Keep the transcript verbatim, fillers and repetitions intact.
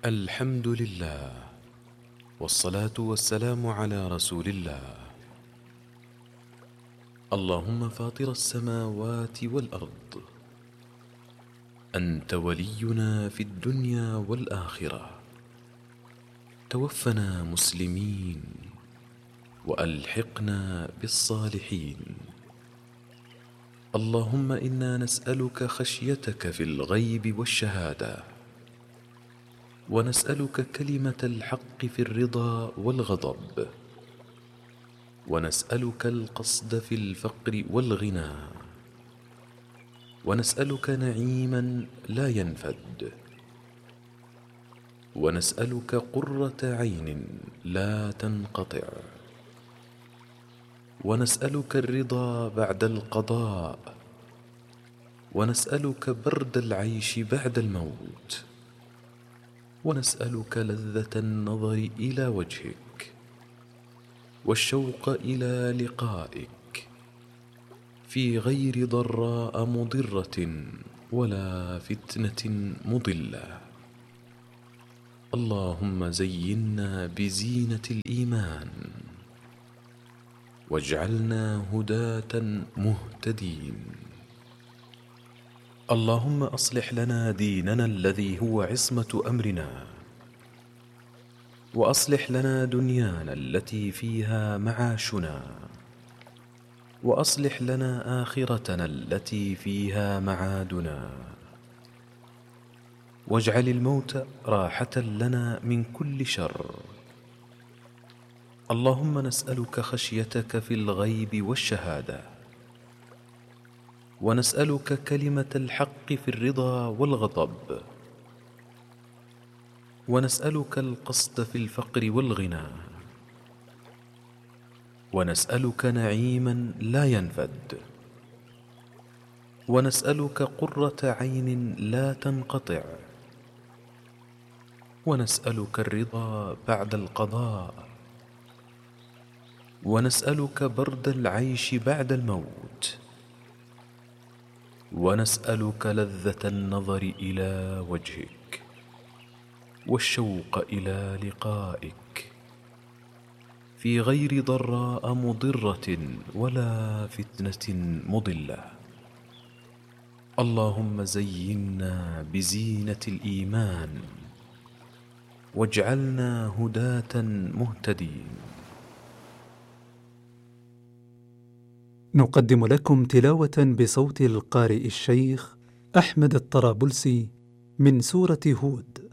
الحمد لله، والصلاة والسلام على رسول الله. اللهم فاطر السماوات والأرض، أنت ولينا في الدنيا والآخرة، توفنا مسلمين وألحقنا بالصالحين. اللهم إنا نسألك خشيتك في الغيب والشهادة، ونسألك كلمة الحق في الرضا والغضب، ونسألك القصد في الفقر والغنى، ونسألك نعيما لا ينفد، ونسألك قرة عين لا تنقطع، ونسألك الرضا بعد القضاء، ونسألك برد العيش بعد الموت، ونسألك لذة النظر إلى وجهك والشوق إلى لقائك في غير ضراء مضرة ولا فتنة مضلة. اللهم زينا بزينة الإيمان، واجعلنا هداة مهتدين. اللهم أصلح لنا ديننا الذي هو عصمة أمرنا، وأصلح لنا دنيانا التي فيها معاشنا، وأصلح لنا آخرتنا التي فيها معادنا، واجعل الموت راحة لنا من كل شر. اللهم نسألك خشيتك في الغيب والشهادة، ونسألك كلمة الحق في الرضا والغضب، ونسألك القصد في الفقر والغنى، ونسألك نعيما لا ينفد، ونسألك قرة عين لا تنقطع، ونسألك الرضا بعد القضاء، ونسألك برد العيش بعد الموت، ونسألك لذة النظر إلى وجهك والشوق إلى لقائك في غير ضراء مضرة ولا فتنة مضلة. اللهم زينا بزينة الإيمان، واجعلنا هداة مهتدين. نقدم لكم تلاوة بصوت القارئ الشيخ أحمد الطرابلسي من سورة هود.